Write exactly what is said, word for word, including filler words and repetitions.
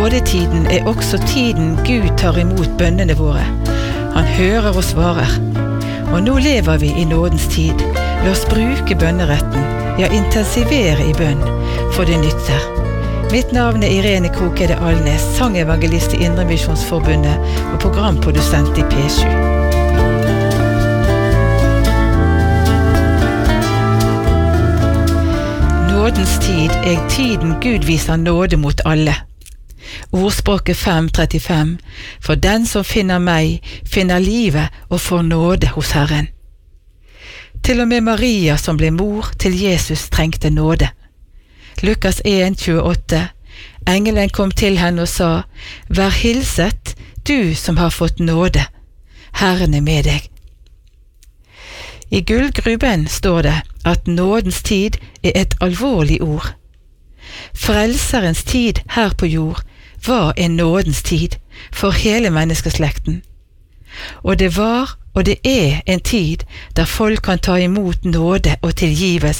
Nådetiden er også tiden Gud tar imot bønnene våre. Han hører og svarer. Og nå lever vi i nådens tid. La oss bruke bønneretten, ja intensivere i bønn, for det nytter. Mitt navn er Irene Krokede Alnes, sangevangelist i Indremisjonsforbundet og programprodusent i P sju. Nådens tid er tiden Gud viser nåde mot alle. Ordspråket fem trettifem. For den som finner meg, finner livet og får nåde hos Herren. Til og med Maria som ble mor til Jesus trengte nåde. Lukas en tjueåtte. Engelen kom til henne og sa, vær hilset, du som har fått nåde. Herren er med deg. I gullgruben står det at nådens tid er et alvorlig ord. Frelserens tid her på jord var en nådens tid for hele menneskeslekten. Og det var og det er en tid der folk kan ta imot nåde og tilgivelse